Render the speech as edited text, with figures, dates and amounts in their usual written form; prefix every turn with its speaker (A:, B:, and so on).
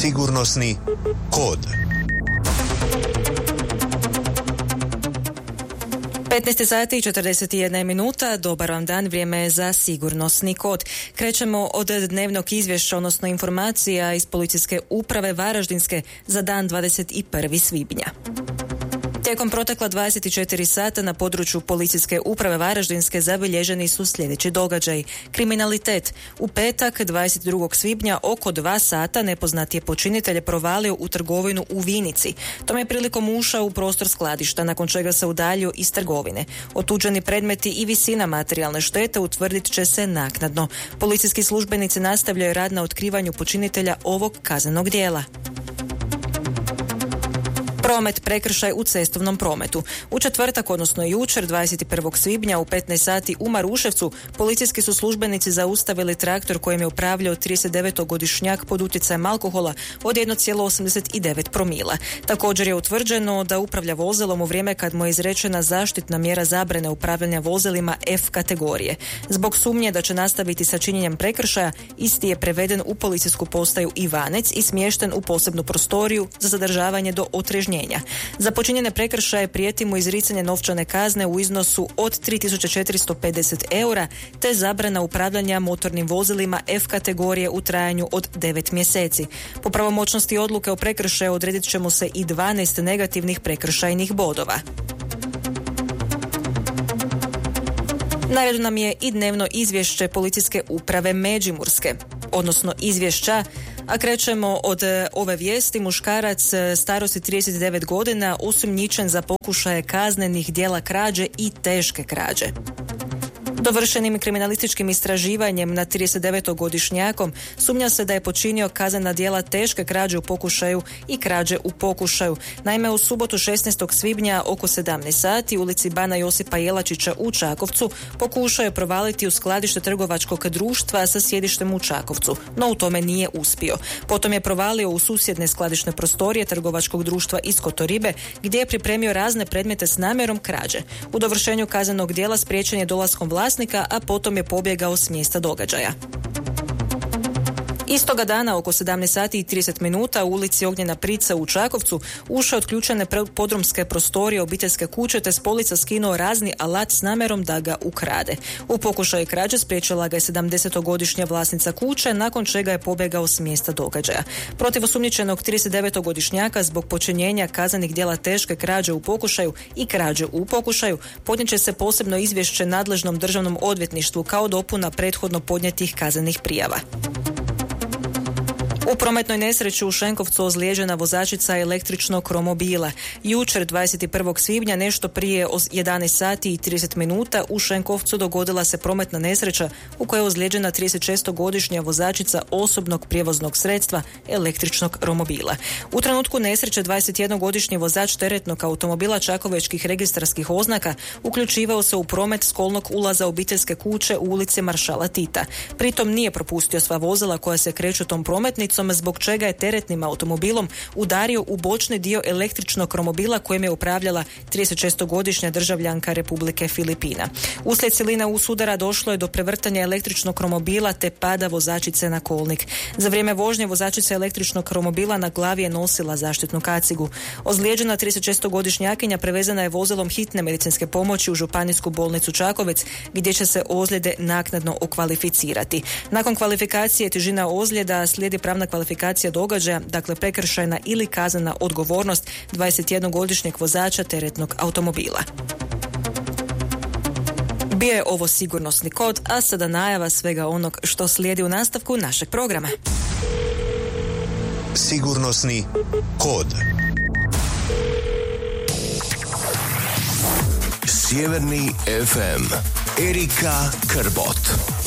A: Sigurnosni kod.
B: 15 sati i 41 minuta, dobar vam dan, vrijeme je za sigurnosni kod. Krećemo od dnevnog izvješća, odnosno informacija iz Policijske uprave Varaždinske za dan 21. svibnja. Tijekom protekla 24 sata na području Policijske uprave Varaždinske zabilježeni su sljedeći događaji. Kriminalitet. U petak 22. svibnja oko 2 sata nepoznati je počinitelj provalio u trgovinu u Vinici. Tom je prilikom ušao u prostor skladišta, nakon čega se udaljio iz trgovine. Otuđeni predmeti i visina materijalne štete utvrdit će se naknadno. Policijski službenici nastavljaju rad na otkrivanju počinitelja ovog kaznenog djela. Promet, prekršaj u cestovnom prometu. U četvrtak, odnosno jučer, 21. svibnja u 15 sati u Maruševcu, policijski su službenici zaustavili traktor kojim je upravljao 39-godišnjak pod utjecajem alkohola od 1,89 promila. Također je utvrđeno da upravlja vozilom u vrijeme kad mu je izrečena zaštitna mjera zabrane upravljanja vozilima F kategorije. Zbog sumnje da će nastaviti sa činjenjem prekršaja, isti je preveden u policijsku postaju Ivanec i smješten u posebnu prostoriju za zadržavanje do otrežnjenja. Za počinjene prekršaje prijeti mu izricanje novčane kazne u iznosu od 3.450 eura te zabrana upravljanja motornim vozilima F kategorije u trajanju od 9 mjeseci. Po pravomoćnosti odluke o prekršaju odredit će mu se i 12 negativnih prekršajnih bodova. Na redu nam je i dnevno izvješće Policijske uprave Međimurske, odnosno izvješća, a krećemo od ove vijesti. Muškarac starosti 39 godina osumnjičen za pokušaje kaznenih djela krađe i teške krađe. Dovršenim kriminalističkim istraživanjem nad 39-godišnjakom sumnja se da je počinio kaznena djela teške krađe u pokušaju i krađe u pokušaju. Naime, u subotu 16. svibnja oko 17 sati u ulici Bana Josipa Jelačića u Čakovcu pokušao je provaliti u skladište trgovačkog društva sa sjedištem u Čakovcu, no u tome nije uspio. Potom je provalio u susjedne skladišne prostorije trgovačkog društva iz Kotoribe, gdje je pripremio razne predmete s namjerom krađe. U dovršenju kaznenog djela spriječen je dolaskom vlasnika, a potom je pobjegao s mjesta događaja. Istoga dana oko 17 sati i 30 minuta u ulici Ognjena Prica u Čakovcu ušao otključene podrumske prostorije obiteljske kuće te s polica skinuo razni alat s namjerom da ga ukrade. U pokušaju krađe spriječila ga je 70-godišnja vlasnica kuće, nakon čega je pobjegao s mjesta događaja. Protiv osumnjičenog 39-godišnjaka zbog počinjenja kaznenih djela teške krađe u pokušaju i krađe u pokušaju podnijet će se posebno izvješće nadležnom državnom odvjetništvu kao dopuna prethodno podnijetih kaznenih prijava. U prometnoj nesreći u Šenkovcu ozlijeđena vozačica električnog romobila. Jučer 21. svibnja nešto prije 11 sati i 30 minuta u Šenkovcu dogodila se prometna nesreća u kojoj je ozlijeđena 36-godišnja vozačica osobnog prijevoznog sredstva električnog romobila. U trenutku nesreće 21-godišnji vozač teretnog automobila čakovečkih registarskih oznaka uključivao se u promet s kolnog ulaza obiteljske kuće u ulici Maršala Tita. Pritom nije propustio sva vozila koja se kreću tom prometnicom, zbog čega je teretnim automobilom udario u bočni dio električnog romobila kojim je upravljala 36-godišnja državljanka Republike Filipina. Uslijed silina udara došlo je do prevrtanja električnog romobila te pada vozačice na kolnik. Za vrijeme vožnje vozačica električnog romobila na glavi je nosila zaštitnu kacigu. Ozlijeđena 36-godišnjakinja prevezena je vozilom hitne medicinske pomoći u Županijsku bolnicu Čakovec, gdje će se ozljede naknadno okvalificirati. Nakon kvalifikacije težina ozljeda slijedi pravna kvalifikacija događaja, dakle prekršajna ili kaznena odgovornost 21-godišnjeg vozača teretnog automobila. Bio je ovo sigurnosni kod, a sada najava svega onog što slijedi u nastavku našeg programa.
A: Sigurnosni kod. Sjeverni FM. Erika Krbot.